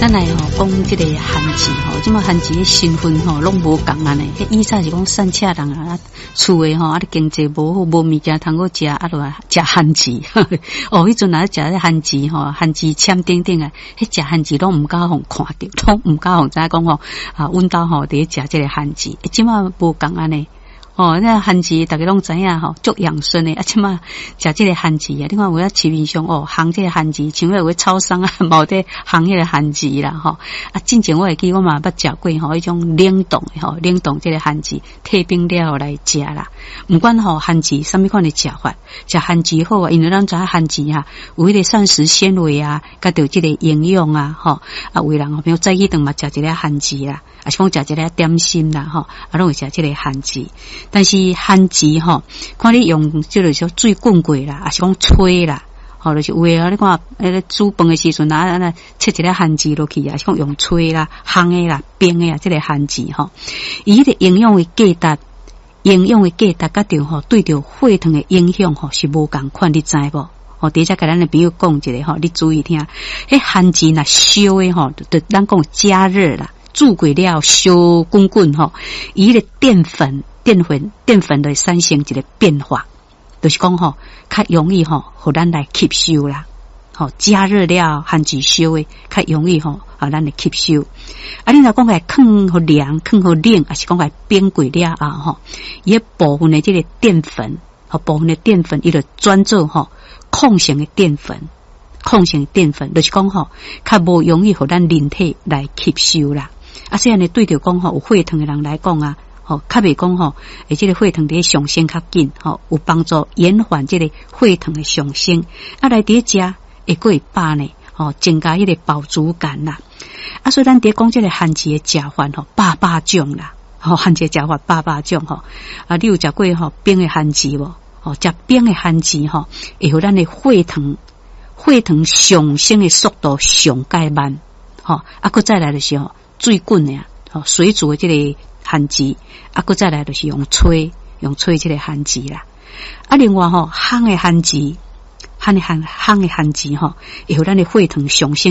咱来讲这个旱季即么旱季的身份拢无共安尼。以前是讲散车人啊，厝的啊经济无好，无物件通好食，就食旱季。迄阵啊食迄旱季旱季签顶顶啊，迄食旱季拢毋敢互看着，拢毋敢互知讲阮兜伫咧食这个旱季。即么无共安尼。那旱季大家拢知影足养生的，即嘛食这个旱季啊，你看有啊市面上行这个旱季，像有超商啊，冇得行迄个旱季啦之前我会记我嘛捌食过迄种冷冻的冷冻这个旱季退冰了来食啦。毋管旱季什么款的食法，食旱季好啊，因为咱知影旱季有迄个膳食纤维啊，甲着这个营养啊有的人比如早起顿嘛食一个旱季啦，啊是讲食一个点心啦拢会食这个旱季。但是旱季看你用就是说水滚过啦，还是讲吹啦，就是有的你看煮饭的时阵切一个旱季落去啊，是讲用吹啦、烘的啦、冰的啊，这个旱季伊的营养的价值甲着对着血糖的影响是无共款，你知无？等一下甲咱的朋友讲一下你注意听。迄旱季若烧的就咱讲加热啦，煮过了烧滚滚伊的淀粉的产生一个变化，就是讲较容易互咱来吸收啦。加热了旱季烧的较容易咱来吸收。你若讲来放互凉，放互冷，还是讲来冰过了伊部分的这个淀粉伊就转做抗性的淀粉，就是讲较无容易互咱人体来吸收啦。虽然对着讲有血糖的人来讲啊。较袂讲这个血糖伫上升较紧有帮助延缓这个血糖的上升。来伫食会过会饱呢增加迄个饱足感啦。所以咱伫讲这个旱季的食法百种啦。旱季食法百种你有食过冰的旱季无？食冰的旱季会互咱的血糖上升的速度上介慢佫再来就是水滚的水煮的这个旱季佫再来就是用吹这个旱季啦。另外烘的旱季会互咱的血糖上升